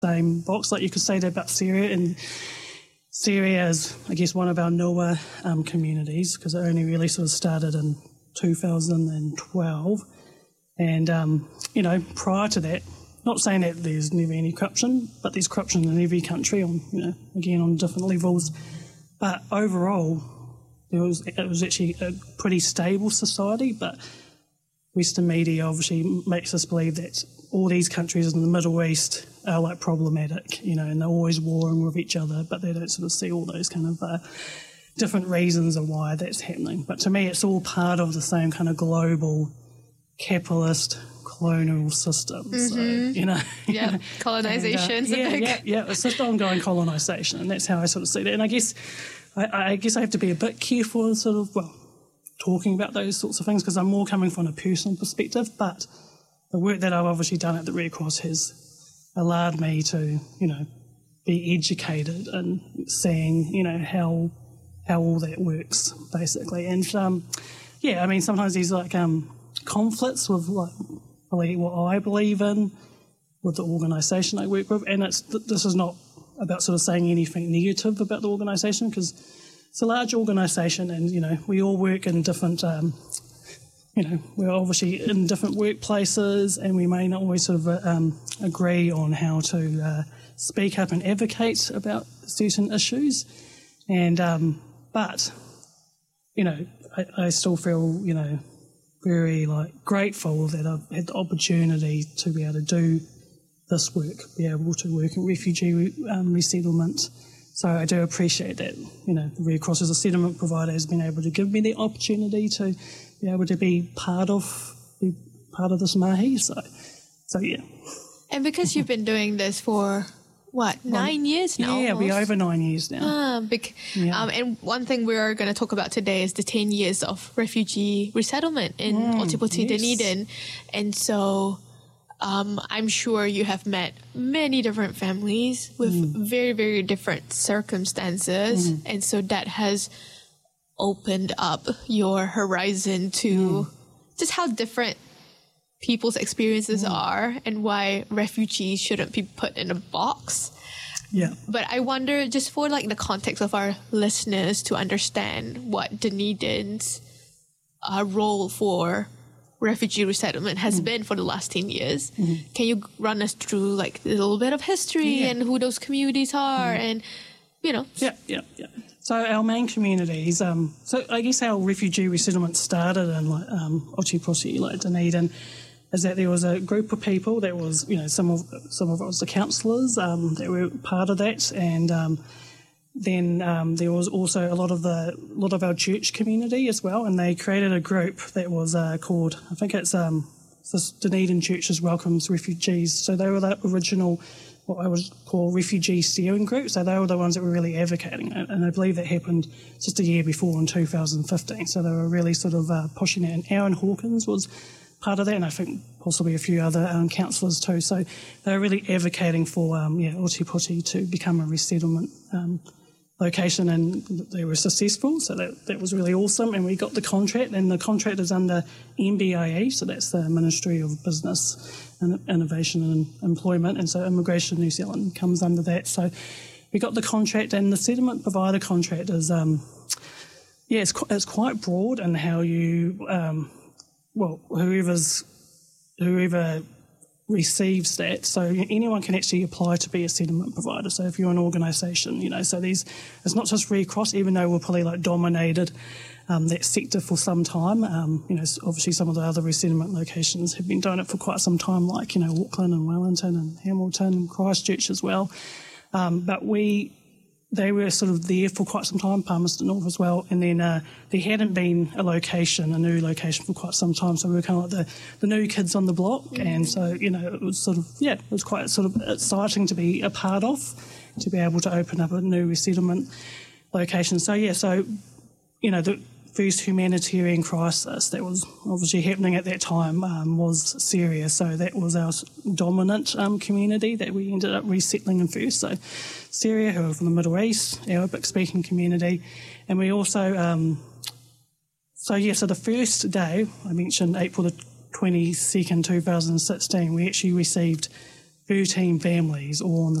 same box. Like you could say that about Syria, and Syria is, I guess, one of our newer communities because it only really sort of started in 2012. And, you know, prior to that, not saying that there's never any corruption, but there's corruption in every country, on, you know, again, on different levels. But overall, it was actually a pretty stable society, but Western media obviously makes us believe that all these countries in the Middle East are like problematic, you know, and they're always warring with each other, but they don't sort of see all those kind of different reasons of why that's happening. But to me, it's all part of the same kind of global capitalist colonial system. Mm-hmm. So, you know. Yeah, colonisation. Yeah, it's just ongoing colonisation, and that's how I sort of see that. And I guess I have to be a bit careful in sort of, well, talking about those sorts of things because I'm more coming from a personal perspective, but the work that I've obviously done at the Red Cross has allowed me to, you know, be educated and seeing, you know, how all that works, basically. And, yeah, I mean, sometimes there's, like, conflicts with, like, what I believe in with the organisation I work with, and this is not about sort of saying anything negative about the organisation because it's a large organisation and, you know, we all work in different, you know, we're obviously in different workplaces and we may not always sort of agree on how to speak up and advocate about certain issues. And, but, you know, I still feel, you know, very, like, grateful that I've had the opportunity to be able to do this work, be able to work in refugee resettlement. So I do appreciate that, you know, the Red Cross as a settlement provider has been able to give me the opportunity to be able to be part of this mahi. So yeah. And because you've been doing this for, what, 9 years now? Yeah, we're over 9 years now. And one thing we're going to talk about today is the 10 years of refugee resettlement in Ōtepoti, Dunedin. And so I'm sure you have met many different families with very, very different circumstances. And so that has opened up your horizon to just how different people's experiences are and why refugees shouldn't be put in a box. Yeah. But I wonder, just for like the context of our listeners to understand what Dunedin's role for refugee resettlement has been for the last 10 years. Can you run us through like a little bit of history and who those communities are and, you know? Yeah. So our main communities, so I guess our refugee resettlement started in like Ōtepoti, like Dunedin, is that there was a group of people that was, you know, some of it was the councillors that were part of that, and then there was also a lot of our church community as well, and they created a group that was called, I think it's Dunedin Churches Welcomes Refugees. So they were the original, what I would call refugee steering group. So they were the ones that were really advocating it, and I believe that happened just a year before in 2015. So they were really sort of pushing it, and Aaron Hawkins was part of that, and I think possibly a few other councillors too. So they were really advocating for Ōtepoti to become a resettlement location, and they were successful. So that was really awesome, and we got the contract, and the contract is under MBIE, so that's the Ministry of Business and Innovation and Employment, and so Immigration New Zealand comes under that. So we got the contract, and the settlement provider contract is it's quite broad in how you whoever receives that, so anyone can actually apply to be a settlement provider. So if you're an organisation, you know, so it's not just Red Cross, even though we're probably like dominated that sector for some time. You know, obviously some of the other resettlement locations have been doing it for quite some time, like, you know, Auckland and Wellington and Hamilton and Christchurch as well. But they were sort of there for quite some time, Palmerston North as well, and then there hadn't been a new location for quite some time, so we were kind of like the new kids on the block, and so, you know, it was sort of, it was quite sort of exciting to be a part of, to be able to open up a new resettlement location. So, you know, the first humanitarian crisis that was obviously happening at that time was Syria, so that was our dominant community that we ended up resettling in first. So Syria, who are from the Middle East, Arabic-speaking community, and we also, so the first day, I mentioned April the 22nd, 2016, we actually received 13 families all on the